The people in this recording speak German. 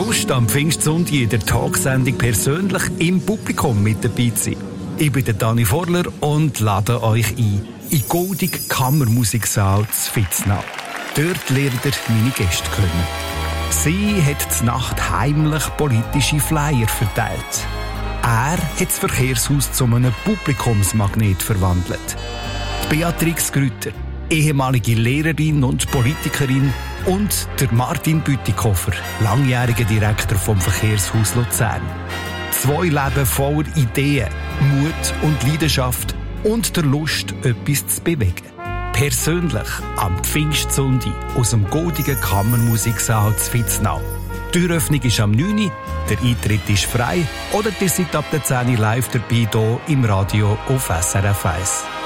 Lust, am Pfingstsonntag in der Talksendung persönlich im Publikum mit dabei zu sein? Ich bin der Dani Vorler und lade euch ein in die goldige Kammermusiksaal zu Vitznau. Dort lernt ihr meine Gäste kennen. Sie hat zur Nacht heimlich politische Flyer verteilt. Er hat das Verkehrshaus zu einem Publikumsmagnet verwandelt. Die Beatrix Grüter, ehemalige Lehrerin und Politikerin, und der Martin Bütikofer, langjähriger Direktor vom Verkehrshaus Luzern. 2 Leben voller Ideen, Mut und Leidenschaft und der Lust, etwas zu bewegen. Persönlich am Pfingstsonntag aus dem goldigen Kammermusiksaal zu Vitznau. Die Türöffnung ist am 9 Uhr, der Eintritt ist frei oder ihr seid ab der 10 Uhr live dabei hier im Radio auf SRF 1.